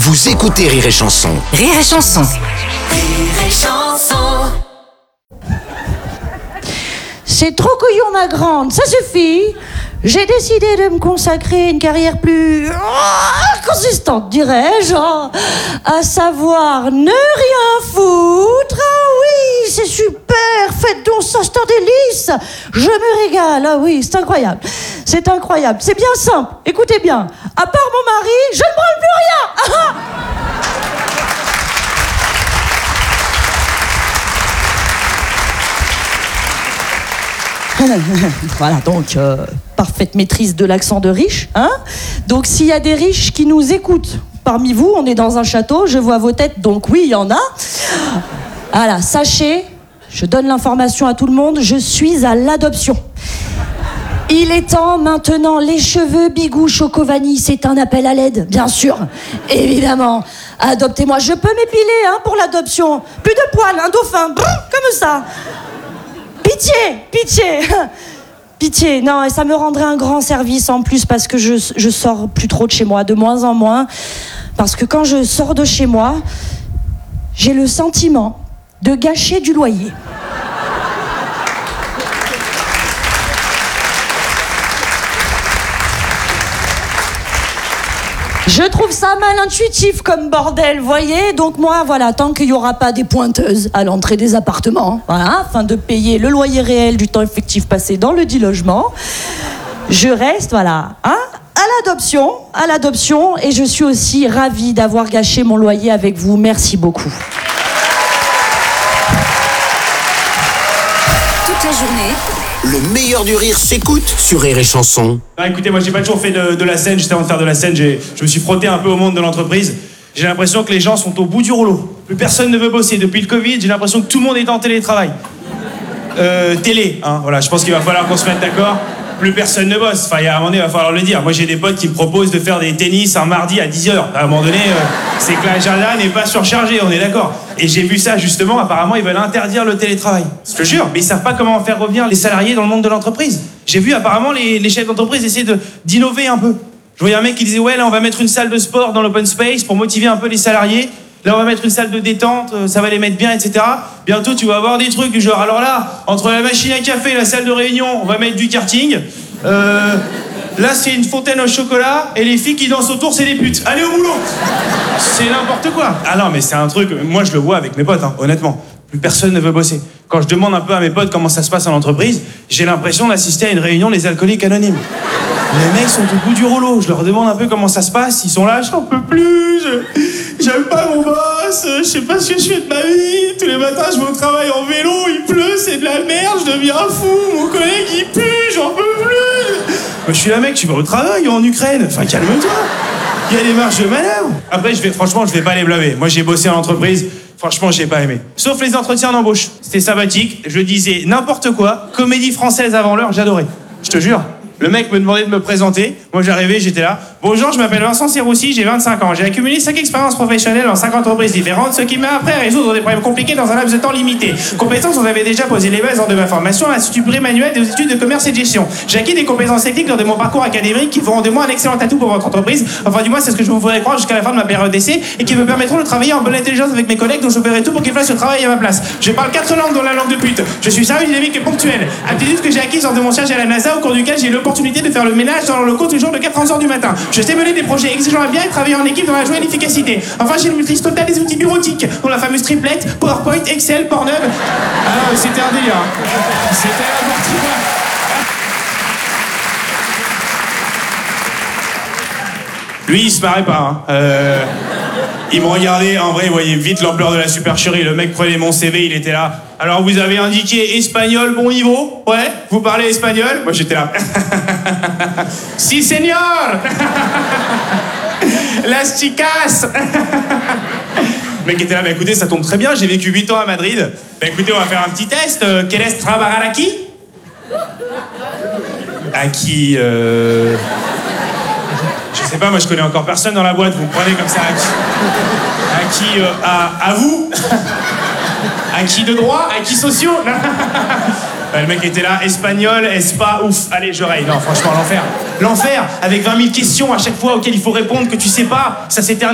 Vous écoutez Rire et Chanson. Rire et Chanson. Rire et Chanson. C'est trop couillon ma grande, ça suffit. J'ai décidé de me consacrer à une carrière plus consistante, dirais-je, à savoir ne rien foutre. Ah oui, c'est super, faites donc ça, c'est un délice. Je me régale, ah oui, c'est incroyable. C'est incroyable, c'est bien simple, écoutez bien. À part mon mari, je ne branle plus rien. Ah. Voilà, donc, parfaite maîtrise de l'accent de riche, hein. Donc, s'il y a des riches qui nous écoutent, parmi vous, on est dans un château, je vois vos têtes, donc oui, il y en a. Voilà, sachez, je donne l'information à tout le monde, je suis à l'adoption. Il est temps maintenant, les cheveux Bigou Choco Vanille, c'est un appel à l'aide, bien sûr, évidemment. Adoptez-moi, je peux m'épiler, hein, pour l'adoption. Plus de poils, un dauphin, comme ça. Pitié, pitié, pitié. Non, et ça me rendrait un grand service en plus parce que je sors plus trop de chez moi, de moins en moins. Parce que quand je sors de chez moi, j'ai le sentiment de gâcher du loyer. Je trouve ça mal intuitif comme bordel, voyez. Donc moi, voilà, tant qu'il n'y aura pas des pointeuses à l'entrée des appartements, voilà, afin de payer le loyer réel du temps effectif passé dans le dit logement, je reste, voilà, hein, à l'adoption, et je suis aussi ravie d'avoir gâché mon loyer avec vous. Merci beaucoup. Toute la journée, Le meilleur du rire s'écoute sur Rire et Chanson. Ah, écoutez, moi j'ai pas toujours fait de la scène. Juste avant de faire de la scène, je me suis frotté un peu au monde de l'entreprise. J'ai l'impression que les gens sont au bout du rouleau. Plus personne ne veut bosser. Depuis le Covid, j'ai l'impression que tout le monde est en télétravail. Télé, hein, voilà, je pense qu'il va falloir qu'on se mette d'accord. Plus personne ne bosse. Enfin, il y a un moment donné, il va falloir le dire. Moi, j'ai des potes qui me proposent de faire des tennis un mardi à 10h. À un moment donné, c'est que l'agenda n'est pas surchargé, on est d'accord. Et j'ai vu ça, justement, apparemment, ils veulent interdire le télétravail. Je te jure, mais ils savent pas comment faire revenir les salariés dans le monde de l'entreprise. J'ai vu, apparemment, les chefs d'entreprise essayer d'innover un peu. Je voyais un mec qui disait, ouais, là, on va mettre une salle de sport dans l'open space pour motiver un peu les salariés. Là, on va mettre une salle de détente, ça va les mettre bien, etc. Bientôt, tu vas avoir des trucs du genre, alors là, entre la machine à café et la salle de réunion, on va mettre du karting. Là, c'est une fontaine au chocolat, et les filles qui dansent autour, c'est des putes. Allez au boulot! C'est n'importe quoi. Ah non, mais c'est un truc, moi, je le vois avec mes potes, hein, honnêtement. Plus personne ne veut bosser. Quand je demande un peu à mes potes comment ça se passe en entreprise, j'ai l'impression d'assister à une réunion des alcooliques anonymes. Les mecs sont au bout du rouleau. Je leur demande un peu comment ça se passe. Ils sont là, j'en peux plus. J'aime pas mon boss. Je sais pas ce que je fais de ma vie. Tous les matins, je vais au travail en vélo. Il pleut, c'est de la merde. Je deviens fou. Mon collègue, il pue. J'en peux plus. Moi, je suis là, mec. Tu vas au travail en Ukraine. Enfin, calme-toi. Il y a des marges de manœuvre. Après, franchement, je vais pas les blâmer. Moi, j'ai bossé en entreprise. Franchement, j'ai pas aimé. Sauf les entretiens d'embauche. C'était sympathique. Je disais n'importe quoi. Comédie française avant l'heure, j'adorais. Je te jure. Le mec me demandait de me présenter. Moi, j'arrivais, j'étais là. Bonjour, je m'appelle Vincent Serroussi, j'ai 25 ans. J'ai accumulé 5 expériences professionnelles dans 5 entreprises différentes, ce qui m'a appris à résoudre des problèmes compliqués dans un laps de temps limité. Compétences, on avait déjà posé les bases lors de ma formation à l'Institut pré-manuel des études de commerce et de gestion. J'ai acquis des compétences techniques lors de mon parcours académique qui feront de moi un excellent atout pour votre entreprise. Enfin, du moins, c'est ce que je vous ferai croire jusqu'à la fin de ma période d'essai et qui me permettront de travailler en bonne intelligence avec mes collègues dont je ferai tout pour qu'ils fassent le travail à ma place. Je parle 4 langues dont la langue de pute. Je suis sérieux, dynamique et ponctuel. Aptitude que j'ai acquise lors de mon stage à la NASA au cours duquel j'ai eu l'opportunité de faire le ménage dans le locaux toujours de 4h du matin. Je sais mener des projets exigeants à bien et travailler en équipe dans la joie et l'efficacité. Enfin, j'ai une maîtrise totale des outils bureautiques, dont la fameuse triplette, PowerPoint, Excel, Pornhub. Ah, c'était un délire. C'était n'importe quoi. Lui, il se marrait pas. Hein. Il me regardait, en vrai, il voyait vite l'ampleur de la supercherie. Le mec prenait mon CV, il était là. Alors, vous avez indiqué espagnol bon niveau? Ouais, vous parlez espagnol? Moi, j'étais là. Si, señor. Las chicas. Le mec était là, bah écoutez, ça tombe très bien, j'ai vécu 8 ans à Madrid. Bah écoutez, on va faire un petit test. ¿Quieres trabajar aquí? Aquí, je sais pas, moi je connais encore personne dans la boîte, vous me prenez comme ça. À vous? Acquis de droit? Acquis sociaux? Le mec était là, espagnol, est-ce pas ouf? Allez, je raye. Non, franchement, l'enfer. L'enfer, avec 20 000 questions à chaque fois auxquelles il faut répondre que tu sais pas. Ça s'éternise.